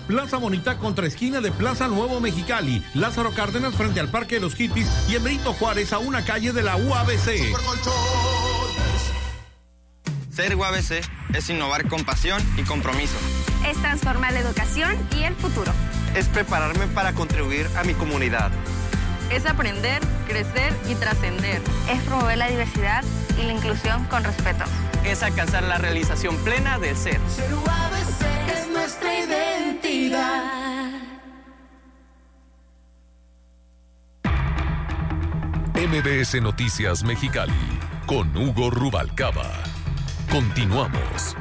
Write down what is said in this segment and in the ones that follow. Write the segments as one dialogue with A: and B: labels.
A: Plaza Bonita contra esquina de Plaza Nuevo Mexicali, Lázaro Cárdenas frente al Parque de los Hippies y en Benito Juárez a una calle de la UABC.
B: Ser UABC es innovar con pasión y compromiso.
C: Es transformar la educación y el futuro.
D: Es prepararme para contribuir a mi comunidad.
E: Es aprender, crecer y trascender.
C: Es promover la diversidad y la inclusión con respeto.
D: Es alcanzar la realización plena del ser.
F: Ser UABC es nuestra identidad.
G: MBS Noticias Mexicali con Hugo Rubalcaba. Continuamos.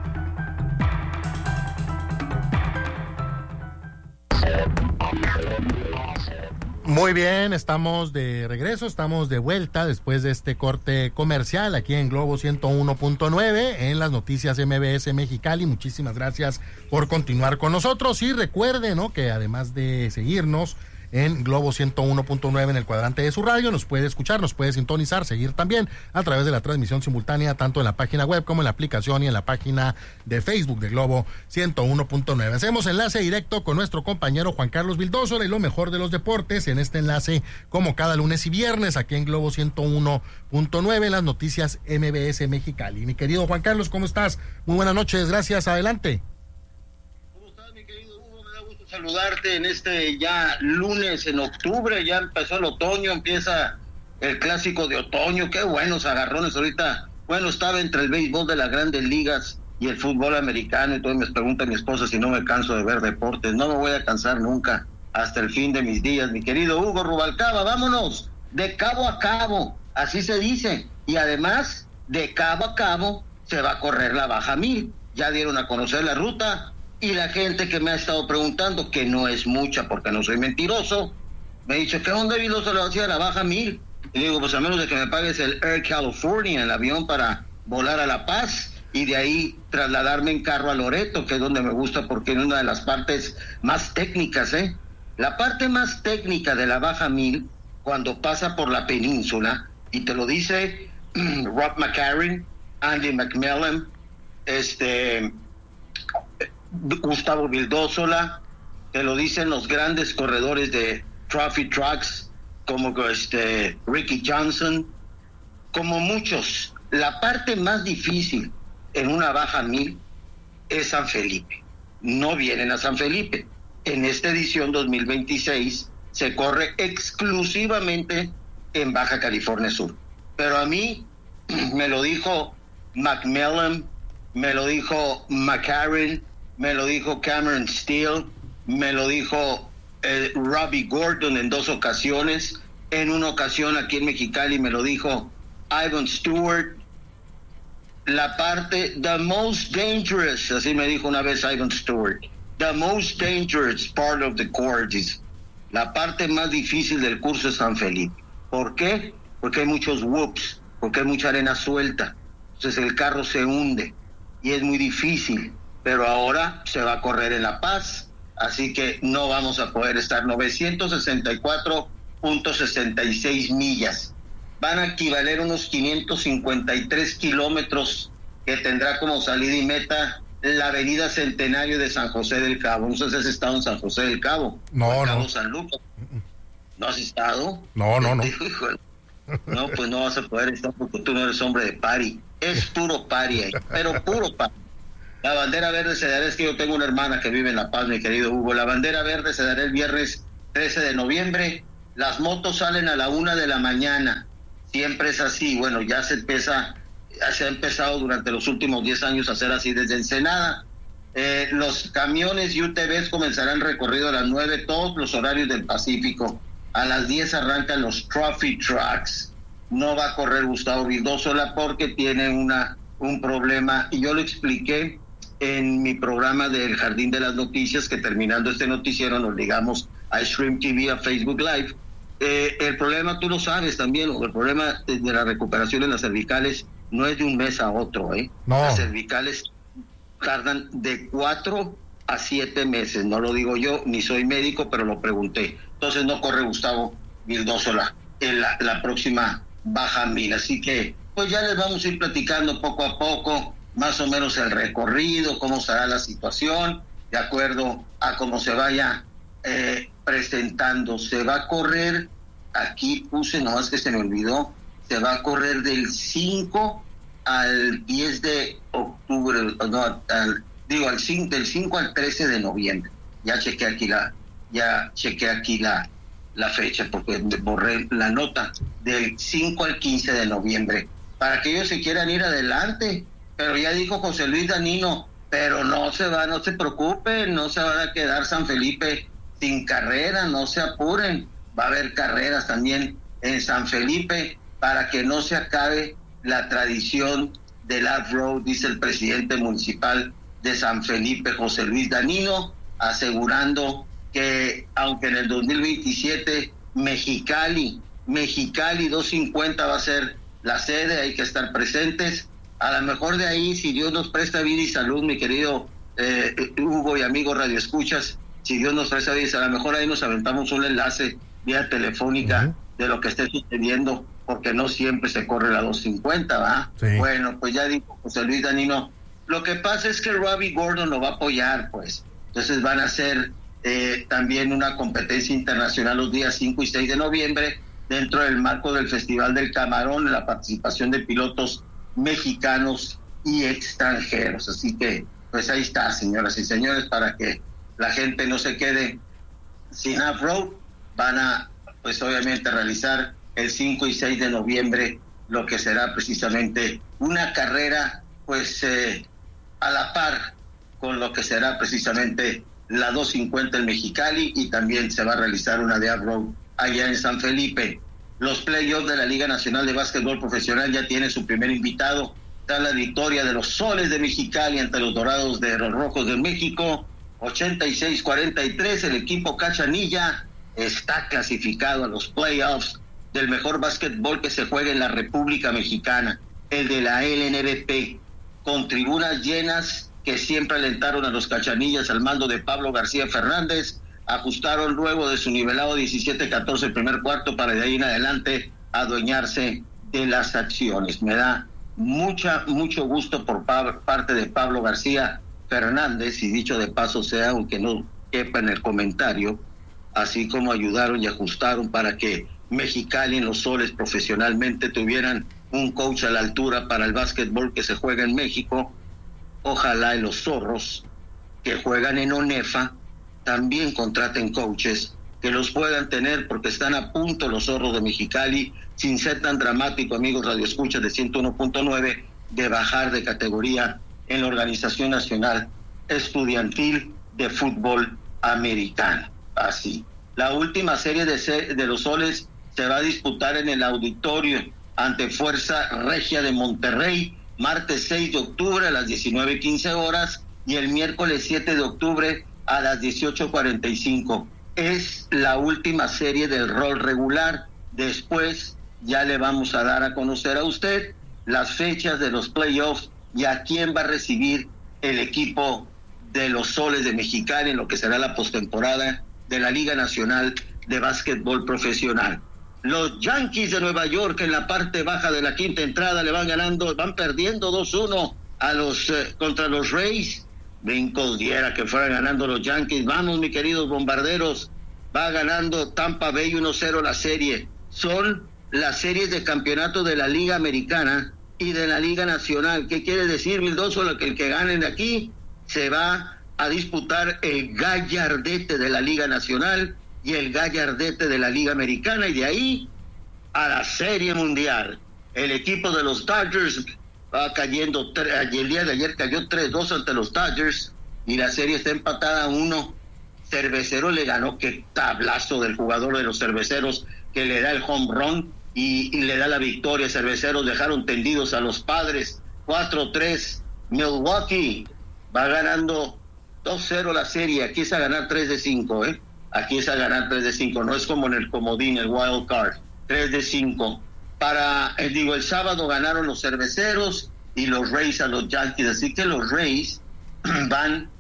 H: Muy bien, estamos de regreso, estamos de vuelta después de este corte comercial aquí en Globo 101.9 en las noticias MBS Mexicali. Muchísimas gracias por continuar con nosotros y recuerden, ¿no?, que además de seguirnos en Globo 101.9 en el cuadrante de su radio, nos puede escuchar, nos puede sintonizar, seguir también a través de la transmisión simultánea, tanto en la página web como en la aplicación y en la página de Facebook de Globo 101.9. Hacemos enlace directo con nuestro compañero Juan Carlos Vildósola y lo mejor de los deportes en este enlace, como cada lunes y viernes, aquí en Globo 101.9, las noticias MBS Mexicali. Mi querido Juan Carlos, ¿cómo estás? Muy buenas noches, gracias, adelante.
I: Saludarte en este ya lunes en octubre, ya empezó el otoño, empieza el clásico de otoño, qué buenos agarrones ahorita. Bueno, estaba entre el béisbol de las grandes ligas y el fútbol americano, y todo me pregunta mi esposa si no me canso de ver deportes. No me voy a cansar nunca hasta el fin de mis días, mi querido Hugo Rubalcaba. Vámonos de cabo a cabo, así se dice, y además de cabo a cabo se va a correr la Baja 1000. Ya dieron a conocer la ruta. Y la gente que me ha estado preguntando, que no es mucha porque no soy mentiroso, me ha dicho, ¿qué onda, Vilo, se lo hacía la Baja 1000? Y digo, pues a menos de que me pagues el Air California, el avión para volar a La Paz, y de ahí trasladarme en carro a Loreto, que es donde me gusta porque es una de las partes más técnicas, ¿eh? La parte más técnica de la Baja 1000, cuando pasa por la península, y te lo dice Rob McCarron, Andy McMillan, Gustavo Vildósola, te lo dicen los grandes corredores de Trophy Trucks, como Ricky Johnson, como muchos. La parte más difícil en una Baja 1000 es San Felipe. No vienen a San Felipe. En esta edición 2026 se corre exclusivamente en Baja California Sur. Pero a mí me lo dijo McMillan, me lo dijo McCarron, me lo dijo Cameron Steele, me lo dijo Robbie Gordon en 2 ocasiones. En una ocasión aquí en Mexicali me lo dijo Ivan Stewart. La parte, the most dangerous, así me dijo una vez Ivan Stewart, the most dangerous part of the course, la parte más difícil del curso es San Felipe. ¿Por qué? Porque hay muchos whoops, porque hay mucha arena suelta, entonces el carro se hunde y es muy difícil. Pero ahora se va a correr en La Paz, así que no vamos a poder estar 964.66 millas. Van a equivaler unos 553 kilómetros que tendrá como salida y meta la avenida Centenario de San José del Cabo. No sé si has estado en San José del Cabo.
H: No,
I: Cabo
H: no.
I: San Lucas. ¿No has estado?
H: No.
I: No, pues no vas a poder estar porque tú no eres hombre de party. Es puro party ahí, pero puro party. La bandera verde se dará, es que yo tengo una hermana que vive en La Paz, mi querido Hugo. La bandera verde se dará el viernes 13 de noviembre. Las motos salen a la 1 de la mañana. Siempre es así. Bueno, ya se ha empezado durante los últimos 10 años a hacer así desde Ensenada. Los camiones y UTVs comenzarán el recorrido a las 9, todos los horarios del Pacífico. A las 10 arrancan los Trophy Trucks. No va a correr Gustavo Vildósola porque tiene un problema, y yo lo expliqué en mi programa del Jardín de las Noticias, que terminando este noticiero nos ligamos a Stream TV, a Facebook Live. El problema, tú lo sabes también, el problema de la recuperación en las cervicales no es de un mes a otro,
H: No.
I: Las cervicales tardan de 4 a 7 meses, no lo digo yo, ni soy médico, pero lo pregunté. Entonces no corre Gustavo Vildósola en la próxima Baja 1000, así que pues ya les vamos a ir platicando poco a poco, más o menos el recorrido, cómo será la situación. de acuerdo a cómo se vaya presentando. Se va a correr, aquí puse, nomás que se me olvidó, se va a correr del 5 al 10 de octubre, no, del 5 al 13 de noviembre. Ya chequé aquí la fecha, porque borré la nota, del 5 al 15 de noviembre, para que ellos se quieran ir adelante. Pero ya dijo José Luis Danino, pero no se preocupen, no se van a quedar San Felipe sin carrera, no se apuren, va a haber carreras también en San Felipe para que no se acabe la tradición del off-road, dice el presidente municipal de San Felipe, José Luis Danino, asegurando que aunque en el 2027 Mexicali 250 va a ser la sede, hay que estar presentes. A lo mejor de ahí, si Dios nos presta vida y salud, mi querido Hugo y amigos radioescuchas, si Dios nos presta vida, a lo mejor ahí nos aventamos un enlace vía telefónica de lo que esté sucediendo, porque no siempre se corre la 250, ¿va? Sí. Bueno, pues ya dijo José Luis Danino, lo que pasa es que Robbie Gordon lo va a apoyar, pues. Entonces van a hacer también una competencia internacional los días 5 y 6 de noviembre, dentro del marco del Festival del Camarón, en la participación de pilotos mexicanos y extranjeros. Así que, pues ahí está, señoras y señores, para que la gente no se quede sin off-road. Van a, pues obviamente, realizar el 5 y 6 de noviembre lo que será precisamente una carrera, pues a la par con lo que será precisamente la 250 en Mexicali, y también se va a realizar una de off-road allá en San Felipe. Los playoffs de la Liga Nacional de Básquetbol Profesional ya tienen su primer invitado, tras la victoria de los Soles de Mexicali ante los Dorados de los Rojos de México, 86-43, el equipo Cachanilla está clasificado a los playoffs del mejor básquetbol que se juega en la República Mexicana, el de la LNBP, con tribunas llenas que siempre alentaron a los Cachanillas al mando de Pablo García Fernández. Ajustaron luego de su nivelado 17-14 el primer cuarto para de ahí en adelante adueñarse de las acciones. Me da mucho gusto por parte de Pablo García Fernández, y dicho de paso sea, aunque no quepa en el comentario, así como ayudaron y ajustaron para que Mexicali en los Soles profesionalmente tuvieran un coach a la altura para el básquetbol que se juega en México. Ojalá y los Zorros que juegan en ONEFA también contraten coaches que los puedan tener, porque están a punto los Zorros de Mexicali, sin ser tan dramático, amigos radioescuchas de 101.9, de bajar de categoría en la Organización Nacional Estudiantil de Fútbol Americano. Así, la última serie de los Soles se va a disputar en el auditorio ante Fuerza Regia de Monterrey, martes 6 de octubre a las 19:15 horas y el miércoles 7 de octubre a las 18:45. Es la última serie del rol regular. Después ya le vamos a dar a conocer a usted las fechas de los playoffs y a quién va a recibir el equipo de los Soles de Mexicali en lo que será la postemporada de la Liga Nacional de Básquetbol Profesional. Los Yankees de Nueva York en la parte baja de la quinta entrada le van perdiendo 2-1 a contra los Rays. Brincos diera que fueran ganando los Yankees. Vamos, mis queridos bombarderos. Va ganando Tampa Bay 1-0 la serie. Son las series de campeonato de la Liga Americana y de la Liga Nacional. ¿Qué quiere decir, Vildoso? Que el que gane de aquí se va a disputar el gallardete de la Liga Nacional y el gallardete de la Liga Americana, y de ahí a la Serie Mundial. El equipo de los Dodgers va cayendo, el día de ayer cayó 3-2 ante los Dodgers y la serie está empatada a 1. Cerveceros le ganó, qué tablazo del jugador de los Cerveceros, que le da el home run y le da la victoria. Cerveceros dejaron tendidos a los Padres 4-3. Milwaukee va ganando 2-0 la serie. Aquí es a ganar 3-5, Aquí es a ganar 3-5, no es como en el comodín, el wild card. 3-5. El sábado ganaron los Cerveceros y los Rays a los Yankees, así que los Rays van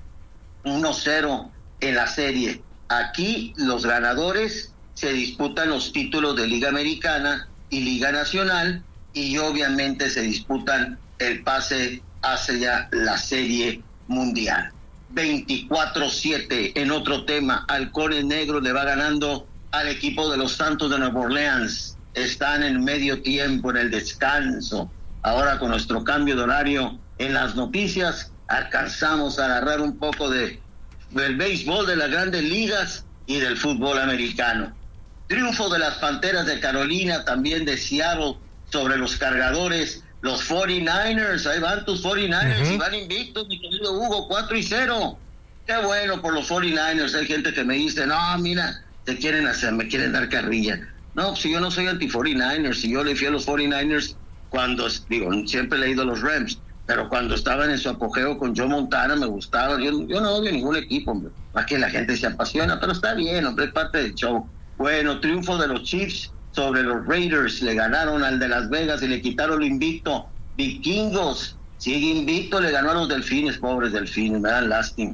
I: 1-0 en la serie. Aquí los ganadores se disputan los títulos de Liga Americana y Liga Nacional, y obviamente se disputan el pase hacia la Serie Mundial. 24-7. En otro tema, Halcones Negros le va ganando al equipo de los Santos de Nueva Orleans. Están en medio tiempo, en el descanso. Ahora con nuestro cambio de horario en las noticias, alcanzamos a agarrar un poco del béisbol de las grandes ligas y del fútbol americano. Triunfo de las Panteras de Carolina, también de Seattle, sobre los Cargadores. Los 49ers, ahí van tus 49ers, y van invictos, mi querido Hugo, 4-0. Qué bueno por los 49ers. Hay gente que me dice, no, mira, me quieren dar carrilla. No, si yo no soy anti-49ers, si yo le fui a los 49ers cuando, siempre he leído a los Rams, pero cuando estaban en su apogeo con Joe Montana me gustaba. Yo no odio ningún equipo, hombre, más que la gente se apasiona, pero está bien, hombre, es parte del show. Bueno, triunfo de los Chiefs sobre los Raiders, le ganaron al de Las Vegas y le quitaron lo invicto. Vikingos sigue invicto, le ganó a los Delfines, pobres Delfines, me dan lástima.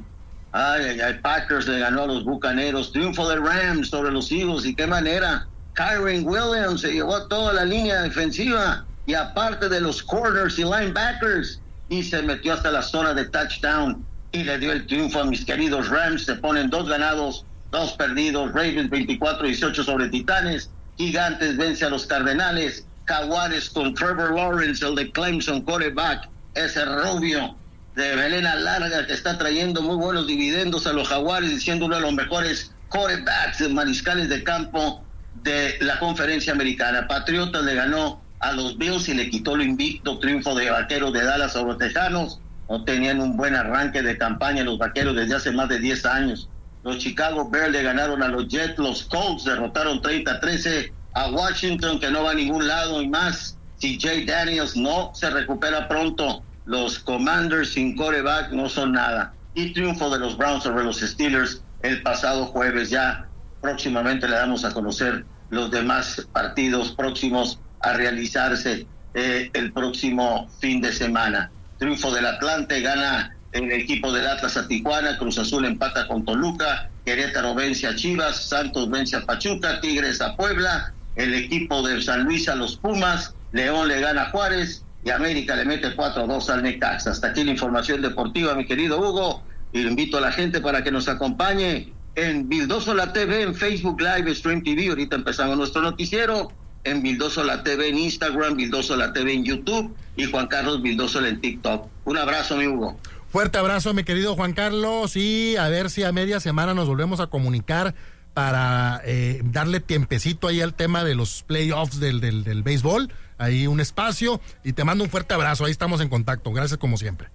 I: Packers le ganó a los Bucaneros. Triunfo de Rams sobre los Eagles, y qué manera. Kyren Williams se llevó toda la línea defensiva y aparte de los corners y linebackers, y se metió hasta la zona de touchdown y le dio el triunfo a mis queridos Rams. Se ponen 2 ganados, 2 perdidos. Ravens 24-18 sobre Titanes. Gigantes vence a los Cardenales. Jaguares con Trevor Lawrence, el de Clemson, quarterback, ese rubio de melena larga que está trayendo muy buenos dividendos a los Jaguares, diciendo uno de los mejores quarterbacks, mariscales de campo de la conferencia americana. Patriotas le ganó a los Bills y le quitó lo invicto. Triunfo de Vaqueros de Dallas sobre Tejanos. No tenían un buen arranque de campaña los Vaqueros desde hace más de 10 años. Los Chicago Bears le ganaron a los Jets. Los Colts derrotaron 30-13 a Washington, que no va a ningún lado, y más si Jay Daniels no se recupera pronto. Los Commanders sin quarterback no son nada. Y triunfo de los Browns sobre los Steelers el pasado jueves. Ya próximamente le damos a conocer los demás partidos próximos a realizarse el próximo fin de semana. Triunfo del Atlante, gana el equipo del Atlas a Tijuana. Cruz Azul empata con Toluca. Querétaro vence a Chivas. Santos vence a Pachuca. Tigres a Puebla. El equipo de San Luis a los Pumas. León le gana a Juárez. Y América le mete 4-2 al Necaxa. Hasta aquí la información deportiva, mi querido Hugo. Y le invito a la gente para que nos acompañe en Vildosola TV, en Facebook Live, Stream TV. Ahorita empezamos nuestro noticiero. En Vildosola TV en Instagram, Vildosola TV en YouTube y Juan Carlos Vildosola en TikTok. Un abrazo, mi Hugo.
H: Fuerte abrazo, mi querido Juan Carlos, y a ver si a media semana nos volvemos a comunicar para darle tiempecito ahí al tema de los playoffs del béisbol, ahí un espacio, y te mando un fuerte abrazo. Ahí estamos en contacto. Gracias como siempre.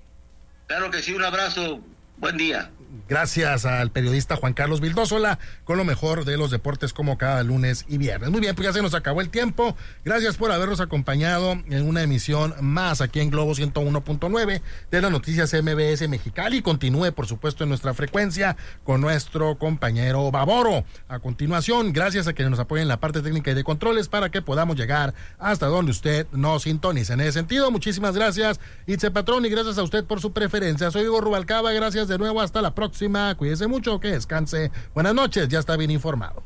I: Claro que sí, un abrazo. Buen día.
H: Gracias al periodista Juan Carlos Vildosola con lo mejor de los deportes como cada lunes y viernes. Muy bien, pues ya se nos acabó el tiempo. Gracias por habernos acompañado en una emisión más aquí en Globo 101.9 de las noticias MBS Mexicali. Continúe, por supuesto, en nuestra frecuencia con nuestro compañero Baboro. A continuación, gracias a quienes nos apoyen en la parte técnica y de controles para que podamos llegar hasta donde usted nos sintonice. En ese sentido, muchísimas gracias, Itze Patrón, y gracias a usted por su preferencia. Soy Hugo Rubalcaba, gracias de nuevo, hasta la próxima. Cuídese mucho, que descanse. Buenas noches, ya está bien informado.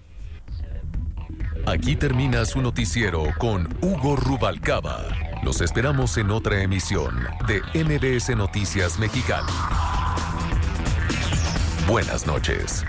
G: Aquí termina su noticiero con Hugo Rubalcaba. Los esperamos en otra emisión de MBS Noticias Mexicali. Buenas noches.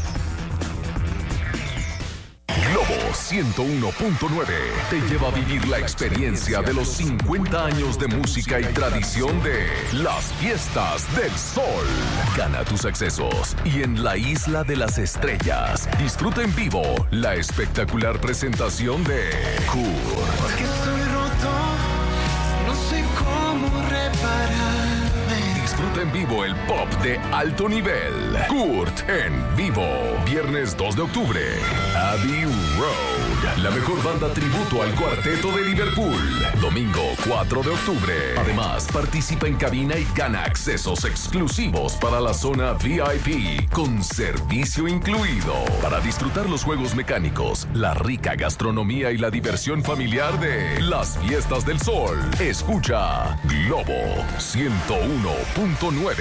G: Globo 101.9 te lleva a vivir la experiencia de los 50 años de música y tradición de las Fiestas del Sol. Gana tus accesos y en la Isla de las Estrellas disfruta en vivo la espectacular presentación de Kurt.
F: Porque estoy roto, no sé cómo repararme.
G: Disfruta en vivo el pop de alto nivel. Kurt en vivo. Viernes 2 de octubre. Abbey Road. La mejor banda tributo al Cuarteto de Liverpool. Domingo 4 de octubre. Además, participa en cabina y gana accesos exclusivos para la zona VIP con servicio incluido. Para disfrutar los juegos mecánicos, la rica gastronomía y la diversión familiar de las Fiestas del Sol. Escucha Globo 101.9.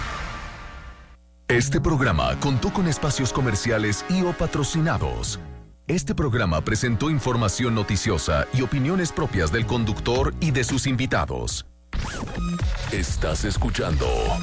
G: Este programa contó con espacios comerciales y o patrocinados. Este programa presentó información noticiosa y opiniones propias del conductor y de sus invitados. Estás escuchando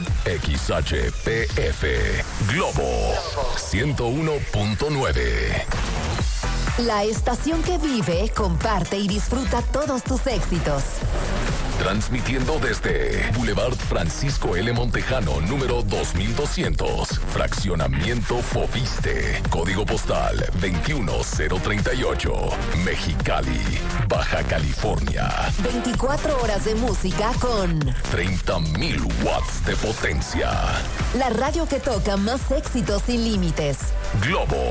G: XHPF Globo 101.9.
J: La estación que vive, comparte y disfruta todos tus éxitos.
G: Transmitiendo desde Boulevard Francisco L. Montejano, número 2200, Fraccionamiento Fobiste, Código Postal 21038, Mexicali, Baja California.
J: 24 horas de música con
G: 30,000 watts de potencia.
J: La radio que toca más éxitos sin límites.
G: Globo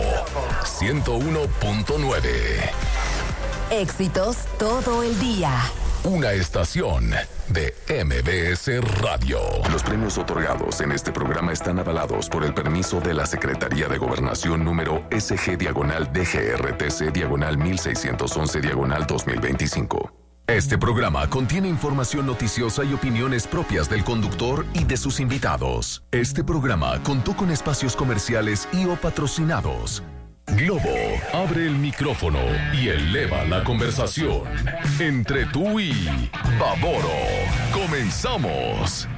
G: 101.9.
J: Éxitos todo el día.
G: Una estación de MBS Radio. Los premios otorgados en este programa están avalados por el permiso de la Secretaría de Gobernación número SG-DGRTC-1611-2025. Este programa contiene información noticiosa y opiniones propias del conductor y de sus invitados. Este programa contó con espacios comerciales y o patrocinados. Globo abre el micrófono y eleva la conversación entre tú y Baboro. ¡Comenzamos!